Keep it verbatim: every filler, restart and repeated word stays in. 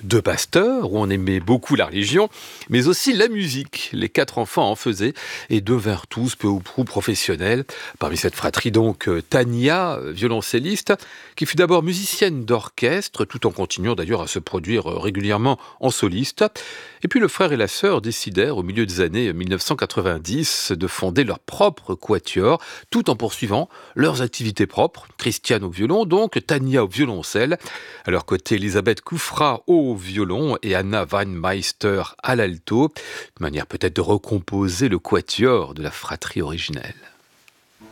deux pasteurs, où on aimait beaucoup la religion, mais aussi la musique. Les quatre enfants en faisaient et devinrent tous peu ou prou professionnels. Parmi cette fratrie donc, Tania, violoncelliste, qui fut d'abord musicienne d'orchestre, tout en continuant d'ailleurs à se produire régulièrement en soliste. Et puis le frère et la sœur décidèrent, au milieu des années mille neuf cent quatre-vingt-dix, de fonder leur propre quatuor, tout en poursuivant leurs activités propres. Christiane au violon, donc, Tania au violoncelle. À leur côté, Elisabeth Koufra au violon et Anna Weinmeister à l'alto. Une manière peut-être de recomposer le quatuor de la fratrie originelle.